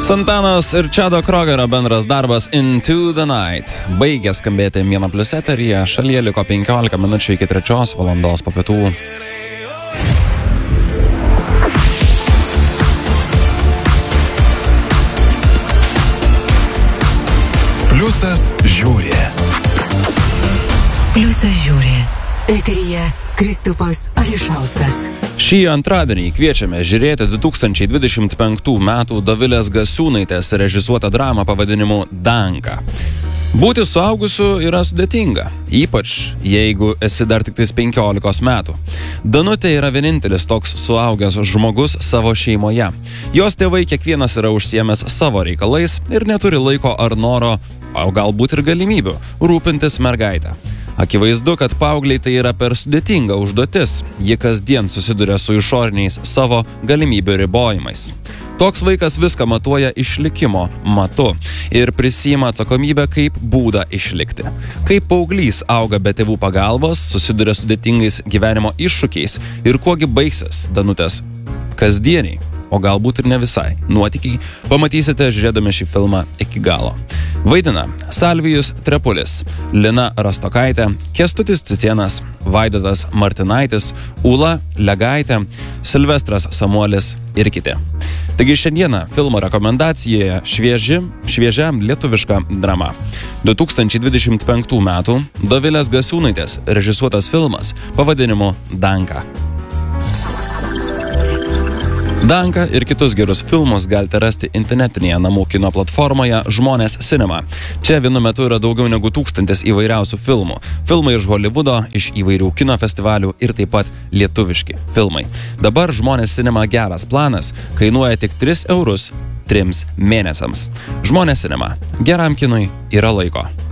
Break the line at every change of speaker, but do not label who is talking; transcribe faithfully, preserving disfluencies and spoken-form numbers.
Santanos ir Chado Krogerio bendras darbas Into the Night baigė skambėti Mėno Plius eteryje. Šalyje liko penkiolika minučių iki trečios valandos po pietų.
Pliusas žiūri.
Pliusas žiūri. Eteryje Kristupas Ališauskas.
Šį antradienį kviečiame žiūrėti du tūkstančiai dvidešimt penktų metų Dovilės Gasiūnaitės režisuotą dramą pavadinimu Danka. Būti suaugusiu yra sudėtinga, ypač jeigu esi dar tik tais penkiolikos metų. Danutė yra vienintelis toks suaugęs žmogus savo šeimoje. Jos tėvai kiekvienas yra užsiėmęs savo reikalais ir neturi laiko ar noro, o galbūt ir galimybių, rūpintis mergaitę. Akivaizdu, kad paaugliai tai yra per sudėtinga užduotis. Ji kasdien susiduria su išoriniais savo galimybių ribojimais. Toks vaikas viską matuoja išlikimo matu ir prisiima atsakomybę kaip būdą išlikti. Kaip paauglys auga be tėvų pagalbos, susiduria sudėtingais gyvenimo iššūkiais ir kuogi baigsis Danutės kasdieniai, o galbūt ir ne visai nuotykiai, pamatysite žiūrėdami šį filmą iki galo. Vaidina Salvijus Trepulis, Lina Rastokaitė, Kęstutis Cicėnas, Vaidotas Martinaitis, Ūla Legaitė, Silvestras Samuolis ir kiti. Taigi šiandieną filmo rekomendacijoje švieži, šviežia lietuviška drama. du tūkstančiai dvidešimt penktų metų Dovilės Gasiūnaitės režisuotas filmas pavadinimu Danka. Danka ir kitus gerus filmus galite rasti internetinėje namų kino platformoje Žmonės Cinema. Čia vienu metu yra daugiau negu tūkstantis įvairiausių filmų. Filmai iš Holivudo, iš įvairių kino festivalių ir taip pat lietuviški filmai. Dabar Žmonės Cinema geras planas kainuoja tik tris eurus trims mėnesiams. Žmonės Cinema. Geram kinui yra laiko.